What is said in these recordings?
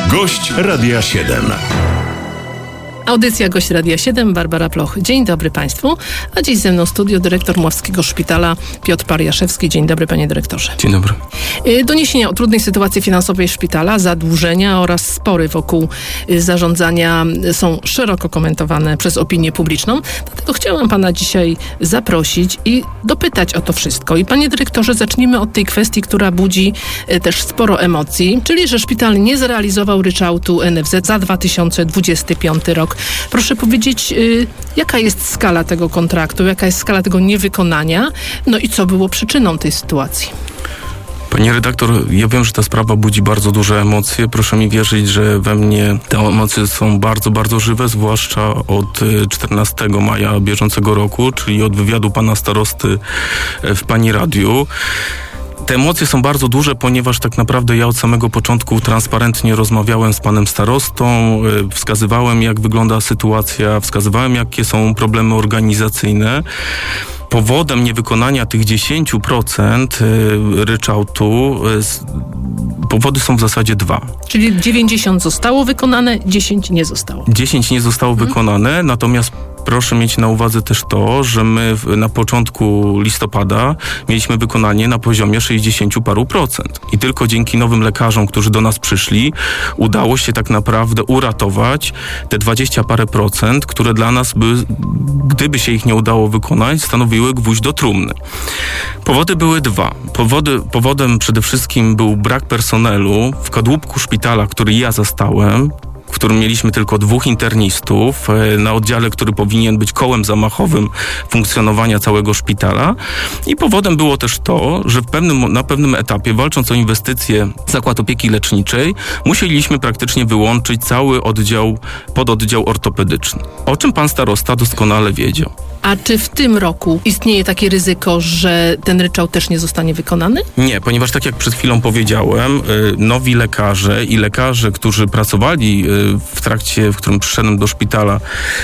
Gość Radia 7. Audycja Gość Radia 7, Barbara Ploch. Dzień dobry Państwu. A dziś ze mną w studiu dyrektor Mławskiego Szpitala Piotr Pariaszewski. Dzień dobry Panie Dyrektorze. Dzień dobry. Doniesienia o trudnej sytuacji finansowej szpitala, zadłużenia oraz spory wokół zarządzania są szeroko komentowane przez opinię publiczną. Dlatego chciałam Pana dzisiaj zaprosić i dopytać o to wszystko. I Panie Dyrektorze, zacznijmy od tej kwestii, która budzi też sporo emocji, czyli że szpital nie zrealizował ryczałtu NFZ za 2025 rok. Proszę powiedzieć, jaka jest skala tego kontraktu, jaka jest skala tego niewykonania, no i co było przyczyną tej sytuacji? Pani redaktor, ja wiem, że ta sprawa budzi bardzo duże emocje. Proszę mi wierzyć, że we mnie te emocje są bardzo, bardzo żywe, zwłaszcza od 14 maja bieżącego roku, czyli od wywiadu pana starosty w pani radiu. Te emocje są bardzo duże, ponieważ tak naprawdę ja od samego początku transparentnie rozmawiałem z panem starostą, wskazywałem, jak wygląda sytuacja, wskazywałem, jakie są problemy organizacyjne. Powodem niewykonania tych 10% ryczałtu powody są w zasadzie dwa. Czyli 90 zostało wykonane, 10 nie zostało. 10 nie zostało wykonane, natomiast proszę mieć na uwadze też to, że my na początku listopada mieliśmy wykonanie na poziomie 60 paru procent. I tylko dzięki nowym lekarzom, którzy do nas przyszli, udało się tak naprawdę uratować te 20 parę procent, które dla nas gdyby się ich nie udało wykonać, stanowiły gwóźdź do trumny. Powody były dwa. Powodem przede wszystkim był brak personelu w kadłubku szpitala, który ja zastałem, w którym mieliśmy tylko 2 internistów na oddziale, który powinien być kołem zamachowym funkcjonowania całego szpitala. I powodem było też to, że na pewnym etapie, walcząc o inwestycje Zakład Opieki Leczniczej, musieliśmy praktycznie wyłączyć cały pododdział ortopedyczny. O czym pan starosta doskonale wiedział. A czy w tym roku istnieje takie ryzyko, że ten ryczałt też nie zostanie wykonany? Nie, ponieważ tak jak przed chwilą powiedziałem, nowi lekarze i lekarze, którzy pracowali w którym przyszedłem do szpitala,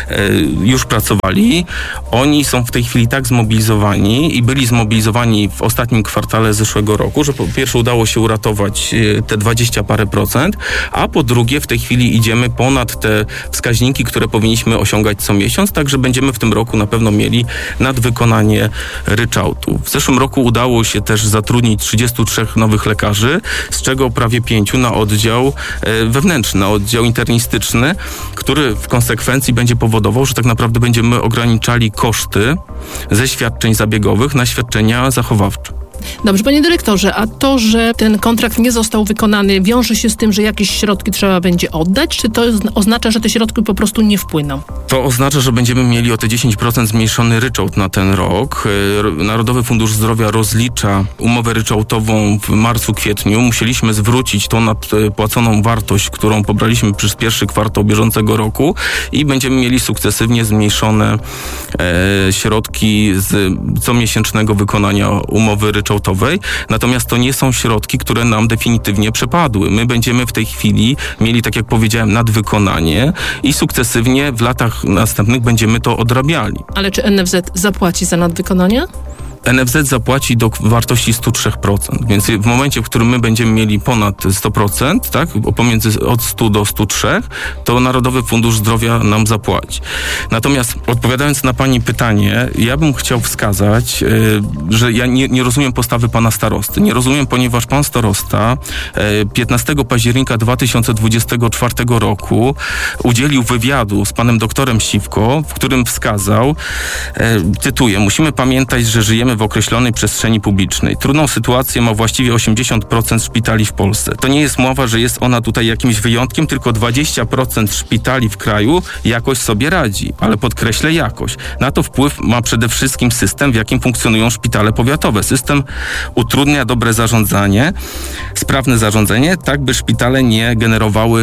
już pracowali. Oni są w tej chwili tak zmobilizowani i byli zmobilizowani w ostatnim kwartale zeszłego roku, że po pierwsze udało się uratować te 20 parę procent, a po drugie w tej chwili idziemy ponad te wskaźniki, które powinniśmy osiągać co miesiąc, także będziemy w tym roku na pewno mieli nadwykonanie ryczałtu. W zeszłym roku udało się też zatrudnić 33 nowych lekarzy, z czego prawie 5 na oddział wewnętrzny, na oddział internistyczny, który w konsekwencji będzie powodował, że tak naprawdę będziemy ograniczali koszty ze świadczeń zabiegowych na świadczenia zachowawcze. Dobrze, panie dyrektorze, a to, że ten kontrakt nie został wykonany, wiąże się z tym, że jakieś środki trzeba będzie oddać, czy to oznacza, że te środki po prostu nie wpłyną? To oznacza, że będziemy mieli o te 10% zmniejszony ryczałt na ten rok. Narodowy Fundusz Zdrowia rozlicza umowę ryczałtową w marcu, kwietniu. Musieliśmy zwrócić tą nadpłaconą wartość, którą pobraliśmy przez pierwszy kwartał bieżącego roku i będziemy mieli sukcesywnie zmniejszone środki z comiesięcznego wykonania umowy ryczałtowej. Natomiast to nie są środki, które nam definitywnie przepadły. My będziemy w tej chwili mieli, tak jak powiedziałem, nadwykonanie i sukcesywnie w latach następnych będziemy to odrabiali. Ale czy NFZ zapłaci za nadwykonania? NFZ zapłaci do wartości 103%, więc w momencie, w którym my będziemy mieli ponad 100%, tak, pomiędzy od 100 do 103, to Narodowy Fundusz Zdrowia nam zapłaci. Natomiast odpowiadając na pani pytanie, ja bym chciał wskazać, że ja nie rozumiem postawy pana starosty. Nie rozumiem, ponieważ pan starosta 15 października 2024 roku udzielił wywiadu z panem doktorem Siwko, w którym wskazał, cytuję, musimy pamiętać, że żyjemy w określonej przestrzeni publicznej. Trudną sytuację ma właściwie 80% szpitali w Polsce. To nie jest mowa, że jest ona tutaj jakimś wyjątkiem, tylko 20% szpitali w kraju jakoś sobie radzi, ale podkreślę jakoś. Na to wpływ ma przede wszystkim system, w jakim funkcjonują szpitale powiatowe. System utrudnia dobre zarządzanie, sprawne zarządzanie, tak by szpitale nie generowały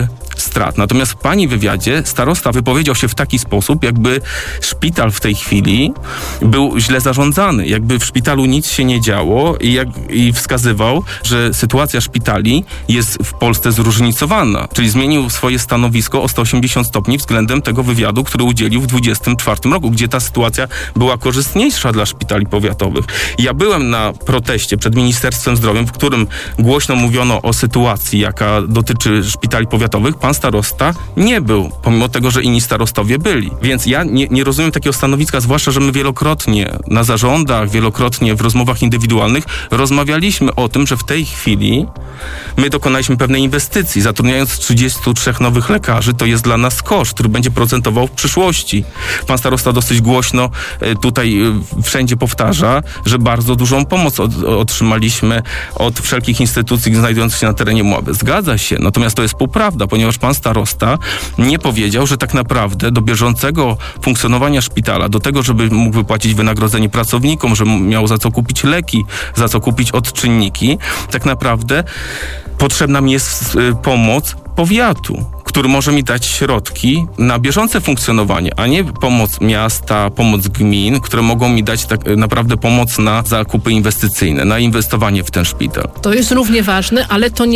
strat. Natomiast w pani wywiadzie starosta wypowiedział się w taki sposób, jakby szpital w tej chwili był źle zarządzany, jakby w szpitalu nic się nie działo i wskazywał, że sytuacja szpitali jest w Polsce zróżnicowana. Czyli zmienił swoje stanowisko o 180 stopni względem tego wywiadu, który udzielił w 2024 roku, gdzie ta sytuacja była korzystniejsza dla szpitali powiatowych. Ja byłem na proteście przed Ministerstwem Zdrowia, w którym głośno mówiono o sytuacji, jaka dotyczy szpitali powiatowych. Pan starosta nie był, pomimo tego, że inni starostowie byli. Więc ja nie rozumiem takiego stanowiska, zwłaszcza, że my wielokrotnie na zarządach, wielokrotnie w rozmowach indywidualnych rozmawialiśmy o tym, że w tej chwili my dokonaliśmy pewnej inwestycji. Zatrudniając 33 nowych lekarzy, to jest dla nas koszt, który będzie procentował w przyszłości. Pan starosta dosyć głośno tutaj wszędzie powtarza, że bardzo dużą pomoc otrzymaliśmy od wszelkich instytucji znajdujących się na terenie Mławy. Zgadza się, natomiast to jest półprawda, ponieważ pan starosta nie powiedział, że tak naprawdę do bieżącego funkcjonowania szpitala, do tego, żeby mógł wypłacić wynagrodzenie pracownikom, że miał za co kupić leki, za co kupić odczynniki, tak naprawdę potrzebna mi jest pomoc powiatu, który może mi dać środki na bieżące funkcjonowanie, a nie pomoc miasta, pomoc gmin, które mogą mi dać tak naprawdę pomoc na zakupy inwestycyjne, na inwestowanie w ten szpital. To jest równie ważne, ale to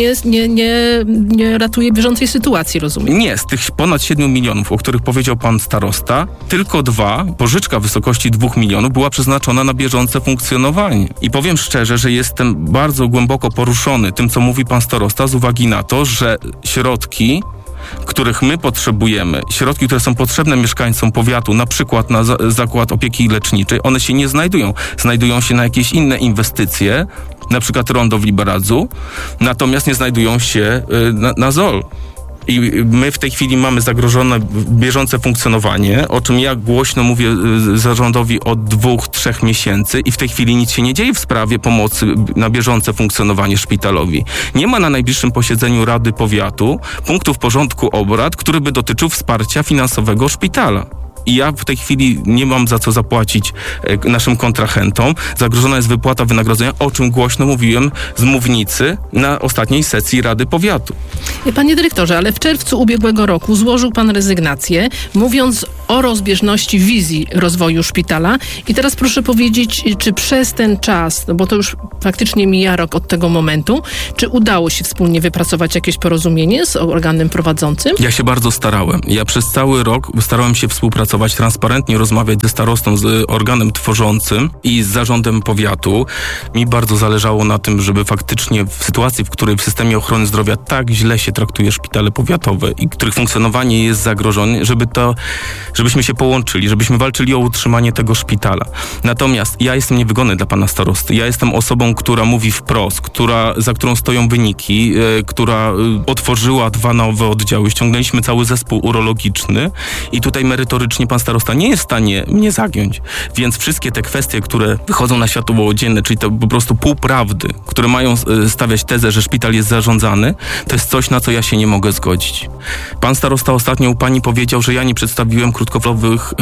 nie ratuje bieżącej sytuacji, rozumiem? Nie, z tych ponad 7 milionów, o których powiedział pan starosta, tylko 2, pożyczka w wysokości 2 milionów była przeznaczona na bieżące funkcjonowanie. I powiem szczerze, że jestem bardzo głęboko poruszony tym, co mówi pan starosta, z uwagi na to, że środki, których my potrzebujemy, środki, które są potrzebne mieszkańcom powiatu, na przykład na zakład opieki leczniczej, one się nie znajdują. Znajdują się na jakieś inne inwestycje, na przykład rondo w Liberadzu, natomiast nie znajdują się na ZOL. I my w tej chwili mamy zagrożone bieżące funkcjonowanie, o czym ja głośno mówię zarządowi od 2-3 miesięcy i w tej chwili nic się nie dzieje w sprawie pomocy na bieżące funkcjonowanie szpitalowi. Nie ma na najbliższym posiedzeniu Rady Powiatu punktów porządku obrad, który by dotyczył wsparcia finansowego szpitala. I ja w tej chwili nie mam za co zapłacić naszym kontrahentom. Zagrożona jest wypłata wynagrodzenia, o czym głośno mówiłem z mównicy na ostatniej sesji Rady Powiatu. Panie dyrektorze, ale w czerwcu ubiegłego roku złożył pan rezygnację, mówiąc o rozbieżności wizji rozwoju szpitala. I teraz proszę powiedzieć, czy przez ten czas, no bo to już faktycznie mija rok od tego momentu, czy udało się wspólnie wypracować jakieś porozumienie z organem prowadzącym? Ja się bardzo starałem. Ja przez cały rok starałem się współpracować, transparentnie rozmawiać ze starostą, z organem tworzącym i z zarządem powiatu. Mi bardzo zależało na tym, żeby faktycznie w sytuacji, w której w systemie ochrony zdrowia tak źle się traktuje szpitale powiatowe i których funkcjonowanie jest zagrożone, żebyśmy się połączyli, żebyśmy walczyli o utrzymanie tego szpitala. Natomiast ja jestem niewygodny dla pana starosty. Ja jestem osobą, która mówi wprost, za którą stoją wyniki, która otworzyła 2 nowe oddziały. Ściągnęliśmy cały zespół urologiczny i tutaj merytorycznie pan starosta nie jest w stanie mnie zagiąć. Więc wszystkie te kwestie, które wychodzą na światło dzienne, czyli to po prostu półprawdy, które mają stawiać tezę, że szpital jest zarządzany, to jest coś, na co ja się nie mogę zgodzić. Pan starosta ostatnio u pani powiedział, że ja nie przedstawiłem krótkofalowych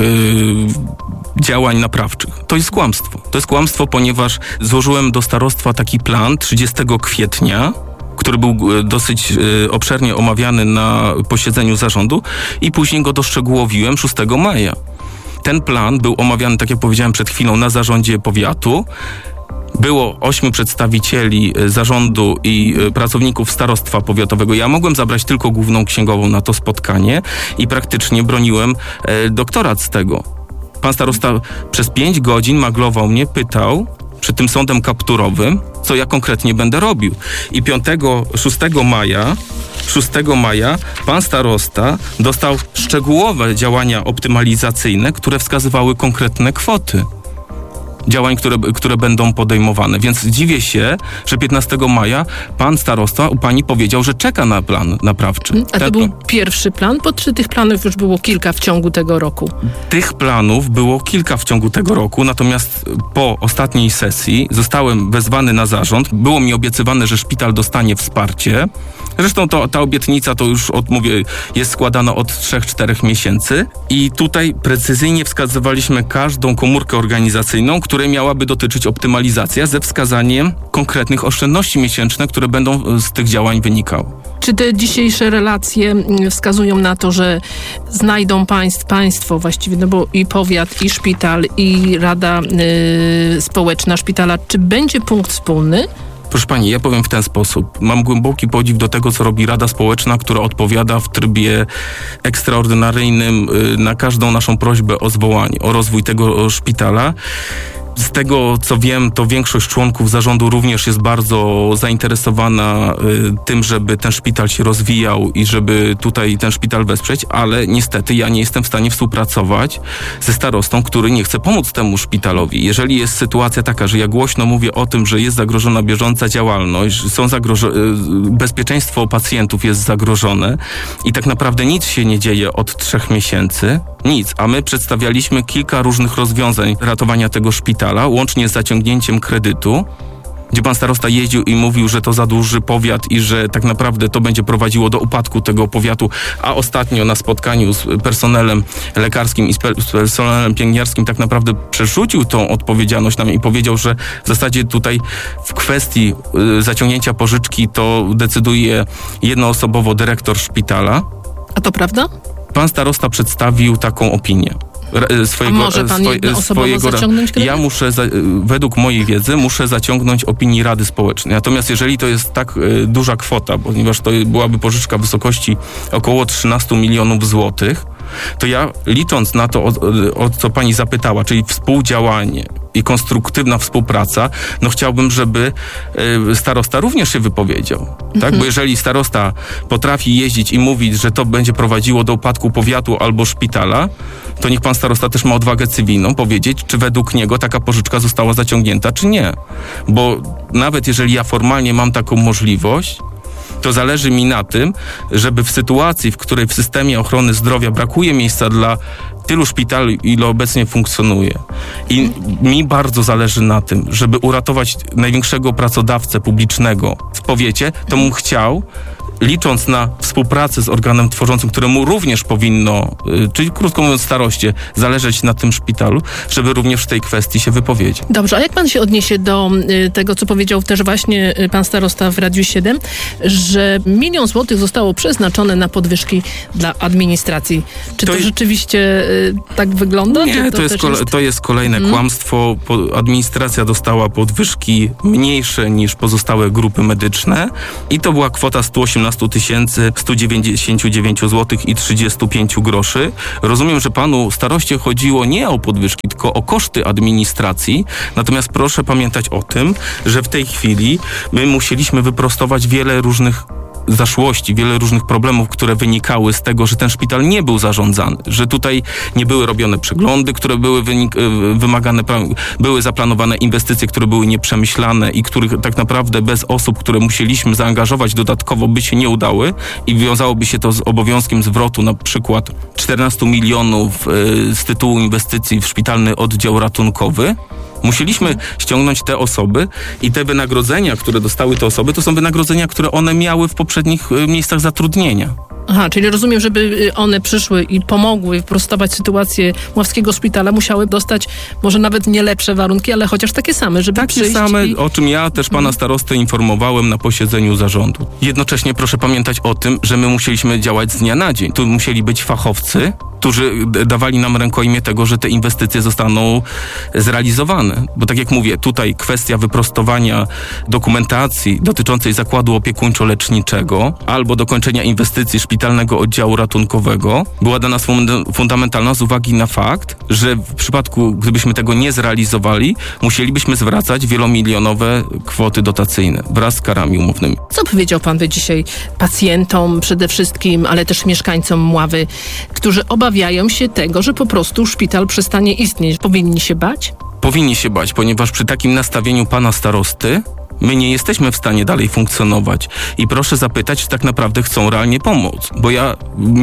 działań naprawczych. To jest kłamstwo. To jest kłamstwo, ponieważ złożyłem do starostwa taki plan 30 kwietnia, który był dosyć obszernie omawiany na posiedzeniu zarządu i później go doszczegółowiłem 6 maja. Ten plan był omawiany, tak jak powiedziałem przed chwilą, na zarządzie powiatu. Było 8 przedstawicieli zarządu i pracowników starostwa powiatowego. Ja mogłem zabrać tylko główną księgową na to spotkanie i praktycznie broniłem doktorat z tego. Pan starosta przez 5 godzin maglował mnie, pytał przed tym sądem kapturowym, co ja konkretnie będę robił. I 6 maja pan starosta dostał szczegółowe działania optymalizacyjne, które wskazywały konkretne kwoty działań, które będą podejmowane. Więc dziwię się, że 15 maja pan starosta u pani powiedział, że czeka na plan naprawczy. A to był pierwszy plan? Czy tych planów już było kilka w ciągu tego roku? Tych planów było kilka w ciągu tego roku, natomiast po ostatniej sesji zostałem wezwany na zarząd. Było mi obiecywane, że szpital dostanie wsparcie. Zresztą ta obietnica to już, jest składana od 3-4 miesięcy i tutaj precyzyjnie wskazywaliśmy każdą komórkę organizacyjną, której miałaby dotyczyć optymalizacja ze wskazaniem konkretnych oszczędności miesięcznych, które będą z tych działań wynikały. Czy te dzisiejsze relacje wskazują na to, że znajdą państwo właściwie, no bo i powiat, i szpital, i Rada Społeczna Szpitala, czy będzie punkt wspólny? Proszę pani, ja powiem w ten sposób. Mam głęboki podziw do tego, co robi Rada Społeczna, która odpowiada w trybie ekstraordynaryjnym na każdą naszą prośbę o zwołanie, o rozwój tego szpitala. Z tego, co wiem, to większość członków zarządu również jest bardzo zainteresowana tym, żeby ten szpital się rozwijał i żeby tutaj ten szpital wesprzeć, ale niestety ja nie jestem w stanie współpracować ze starostą, który nie chce pomóc temu szpitalowi. Jeżeli jest sytuacja taka, że ja głośno mówię o tym, że jest zagrożona bieżąca działalność, że bezpieczeństwo pacjentów jest zagrożone i tak naprawdę nic się nie dzieje od 3 miesięcy, nic, a my przedstawialiśmy kilka różnych rozwiązań ratowania tego szpitala, łącznie z zaciągnięciem kredytu, gdzie pan starosta jeździł i mówił, że to zadłuży powiat i że tak naprawdę to będzie prowadziło do upadku tego powiatu, a ostatnio na spotkaniu z personelem lekarskim i z personelem pielęgniarskim tak naprawdę przerzucił tą odpowiedzialność na mnie i powiedział, że w zasadzie tutaj w kwestii zaciągnięcia pożyczki to decyduje jednoosobowo dyrektor szpitala. A to prawda? Pan starosta przedstawił taką opinię. A może pan jednoosobowo zaciągnąć kredyt? Ja muszę, według mojej wiedzy, muszę zaciągnąć opinii Rady Społecznej. Natomiast jeżeli to jest tak duża kwota, ponieważ to byłaby pożyczka w wysokości około 13 milionów złotych, to ja licząc na to, o co pani zapytała, czyli współdziałanie i konstruktywna współpraca, no chciałbym, żeby starosta również się wypowiedział. Tak? Bo jeżeli starosta potrafi jeździć i mówić, że to będzie prowadziło do upadku powiatu albo szpitala, to niech pan starosta też ma odwagę cywilną powiedzieć, czy według niego taka pożyczka została zaciągnięta, czy nie. Bo nawet jeżeli ja formalnie mam taką możliwość, to zależy mi na tym, żeby w sytuacji, w której w systemie ochrony zdrowia brakuje miejsca dla tylu szpitali, ile obecnie funkcjonuje. I mi bardzo zależy na tym, żeby uratować największego pracodawcę publicznego w powiecie, to bym chciał, licząc na współpracę z organem tworzącym, któremu również powinno, czyli krótko mówiąc staroście, zależeć na tym szpitalu, żeby również w tej kwestii się wypowiedzieć. Dobrze, a jak pan się odniesie do tego, co powiedział też właśnie pan starosta w Radiu 7, że 1 000 000 złotych zostało przeznaczone na podwyżki dla administracji. Czy to rzeczywiście tak wygląda? Nie, to jest kolejne kłamstwo. Administracja dostała podwyżki mniejsze niż pozostałe grupy medyczne i to była kwota 118 199 zł i 35 groszy. Rozumiem, że panu staroście chodziło nie o podwyżki, tylko o koszty administracji. Natomiast proszę pamiętać o tym, że w tej chwili my musieliśmy wyprostować wiele różnych zaszłości, wiele różnych problemów, które wynikały z tego, że ten szpital nie był zarządzany, że tutaj nie były robione przeglądy, które były wymagane, były zaplanowane inwestycje, które były nieprzemyślane i których tak naprawdę bez osób, które musieliśmy zaangażować dodatkowo, by się nie udały i wiązałoby się to z obowiązkiem zwrotu na przykład 14 milionów z tytułu inwestycji w szpitalny oddział ratunkowy. Musieliśmy ściągnąć te osoby i te wynagrodzenia, które dostały te osoby, to są wynagrodzenia, które one miały w poprzednich miejscach zatrudnienia. Aha, czyli rozumiem, żeby one przyszły i pomogły wyprostować sytuację Mławskiego Szpitala, musiały dostać może nawet nie lepsze warunki, ale chociaż takie same, żeby takie same, o czym ja też pana starostę informowałem na posiedzeniu zarządu. Jednocześnie proszę pamiętać o tym, że my musieliśmy działać z dnia na dzień. Tu musieli być fachowcy, którzy dawali nam rękojmię tego, że te inwestycje zostaną zrealizowane. Bo tak jak mówię, tutaj kwestia wyprostowania dokumentacji dotyczącej zakładu opiekuńczo-leczniczego albo dokończenia inwestycji szpitalnego oddziału ratunkowego była dla nas fundamentalna z uwagi na fakt, że w przypadku, gdybyśmy tego nie zrealizowali, musielibyśmy zwracać wielomilionowe kwoty dotacyjne wraz z karami umownymi. Co powiedział pan dzisiaj pacjentom przede wszystkim, ale też mieszkańcom Mławy, którzy obawiają się tego, że po prostu szpital przestanie istnieć? Powinni się bać? Powinni się bać, ponieważ przy takim nastawieniu pana starosty my nie jesteśmy w stanie dalej funkcjonować. I proszę zapytać, czy tak naprawdę chcą realnie pomóc. Bo ja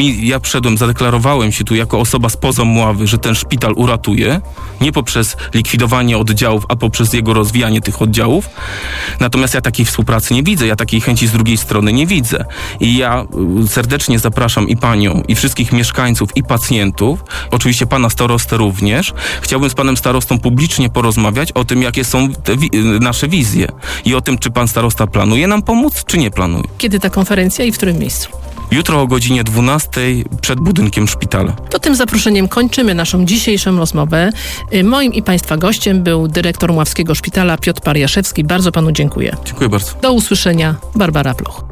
zadeklarowałem się tu jako osoba spoza Mławy, że ten szpital uratuję, nie poprzez likwidowanie oddziałów, a poprzez jego rozwijanie tych oddziałów. Natomiast ja takiej współpracy nie widzę, ja takiej chęci z drugiej strony nie widzę. I ja serdecznie zapraszam i panią, i wszystkich mieszkańców, i pacjentów, oczywiście pana starostę również. Chciałbym z panem starostą publicznie porozmawiać o tym, jakie są te nasze wizje. i o tym, czy pan starosta planuje nam pomóc, czy nie planuje. Kiedy ta konferencja i w którym miejscu? Jutro o godzinie 12 przed budynkiem szpitala. To tym zaproszeniem kończymy naszą dzisiejszą rozmowę. Moim i państwa gościem był dyrektor Mławskiego Szpitala Piotr Pariaszewski. Bardzo panu dziękuję. Dziękuję bardzo. Do usłyszenia. Barbara Ploch.